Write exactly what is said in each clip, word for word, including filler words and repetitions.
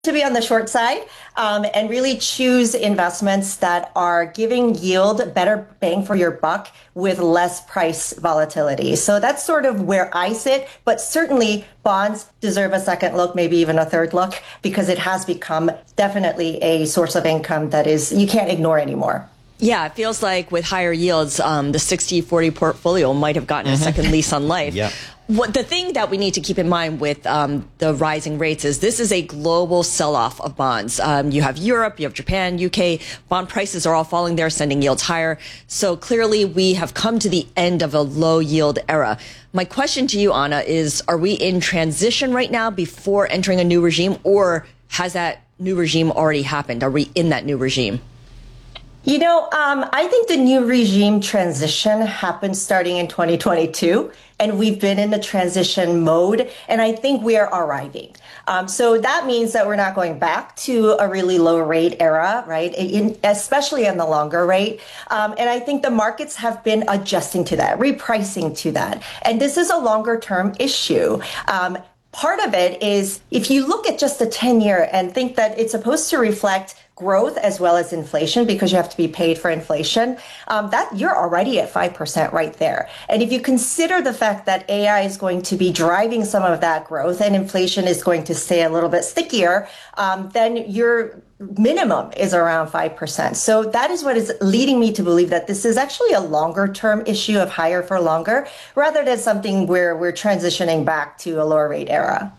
to be on the short side um, and really choose investments that are giving yield, better bang for your buck with less price volatility. So that's sort of where I sit, but certainly bonds deserve a second look, maybe even a third look, because it has become definitely a source of income that is you can't ignore anymore. Yeah, it feels like with higher yields, um, the sixty forty portfolio might have gotten mm-hmm. a second lease on life. Yeah. What the thing that we need to keep in mind with um, the rising rates is this is a global sell-off of bonds. Um, you have Europe, you have Japan, U K. Bond prices are all falling there, sending yields higher. So clearly we have come to the end of a low yield era. My question to you, Anna, is are we in transition right now before entering a new regime, or has that new regime already happened? Are we in that new regime? You know, um, I think the new regime transition happened starting in twenty twenty-two, and we've been in the transition mode, and I think we are arriving. Um, so that means that we're not going back to a really low rate era, right? In, especially in the longer rate. Um, and I think the markets have been adjusting to that, repricing to that. And this is a longer term issue. Um, part of it is if you look at just the ten year and think that it's supposed to reflect growth as well as inflation, because you have to be paid for inflation, um, that you're already at five percent right there. And if you consider the fact that A I is going to be driving some of that growth and inflation is going to stay a little bit stickier, um, then your minimum is around five percent. So that is what is leading me to believe that this is actually a longer term issue of higher for longer, rather than something where we're transitioning back to a lower rate era.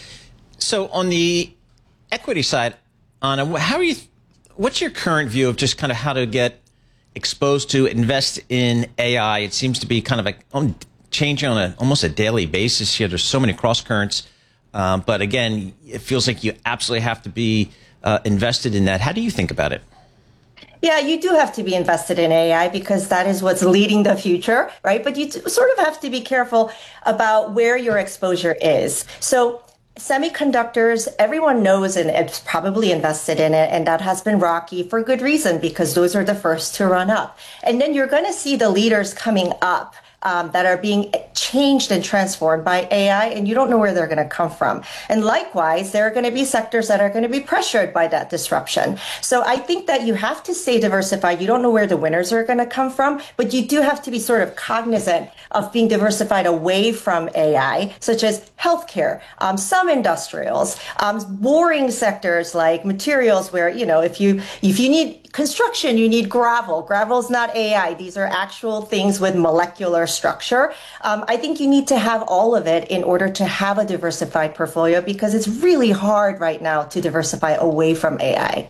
So on the equity side, Anna, how are you? What's your current view of just kind of how to get exposed to invest in A I? It seems to be kind of a changing on a almost a daily basis here. There's so many cross currents, um, but again, it feels like you absolutely have to be uh, invested in that. How do you think about it? Yeah, you do have to be invested in A I because that is what's leading the future, right? But you sort of have to be careful about where your exposure is. So semiconductors, everyone knows and it's probably invested in it, and that has been rocky for good reason because those are the first to run up. And then you're going to see the leaders coming up um, that are being changed and transformed by A I, and you don't know where they're going to come from. And likewise, there are going to be sectors that are going to be pressured by that disruption. So I think that you have to stay diversified. You don't know where the winners are going to come from, but you do have to be sort of cognizant of being diversified away from A I, such as healthcare, um, some industrials, um, boring sectors like materials where, you know, if you if you need construction, you need gravel. Gravel is not A I. These are actual things with molecular structure. Um, I think you need to have all of it in order to have a diversified portfolio because it's really hard right now to diversify away from A I.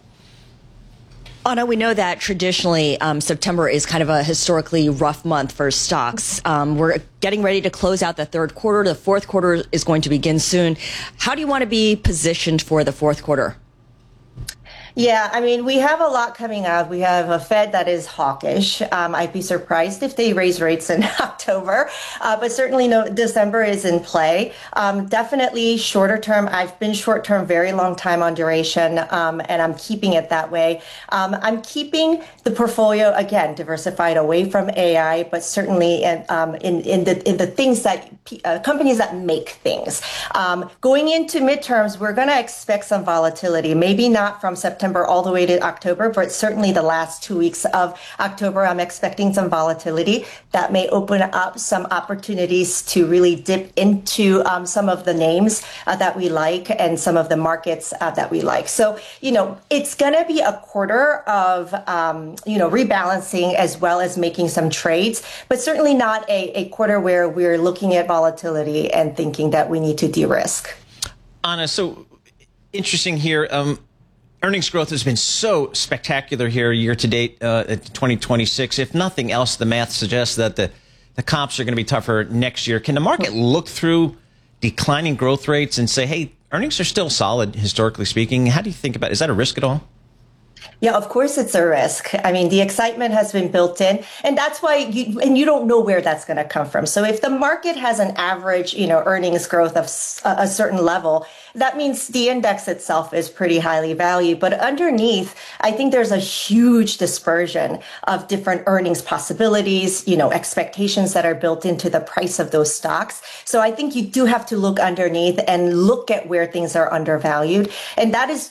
Anna, we know that traditionally um, September is kind of a historically rough month for stocks. Um, we're getting ready to close out the third quarter. The fourth quarter is going to begin soon. How do you want to be positioned for the fourth quarter? Yeah, I mean, we have a lot coming out. We have a Fed that is hawkish. Um, I'd be surprised if they raise rates in October, uh, but certainly no, December is in play. Um, definitely shorter term. I've been short term very long time on duration, um, and I'm keeping it that way. Um, I'm keeping the portfolio, again, diversified away from A I, but certainly in, um, in, in, the, in the things that uh, companies that make things. Um, going into midterms, we're going to expect some volatility, maybe not from September all the way to October, but certainly the last two weeks of October, I'm expecting some volatility that may open up some opportunities to really dip into um, some of the names uh, that we like and some of the markets uh, that we like. So, you know, it's going to be a quarter of, um, you know, rebalancing as well as making some trades, but certainly not a, a quarter where we're looking at volatility and thinking that we need to de-risk. Anna, so interesting here. Um, Earnings growth has been so spectacular here year to date uh, at twenty twenty-six. If nothing else, the math suggests that the, the comps are going to be tougher next year. Can the market look through declining growth rates and say, hey, earnings are still solid, historically speaking? How do you think about it? Is that a risk at all? Yeah, of course it's a risk. I mean, the excitement has been built in, and that's why you, and you don't know where that's going to come from. So if the market has an average, you know, earnings growth of a certain level, that means the index itself is pretty highly valued. But underneath, I think there's a huge dispersion of different earnings possibilities, you know, expectations that are built into the price of those stocks. So I think you do have to look underneath and look at where things are undervalued. And that is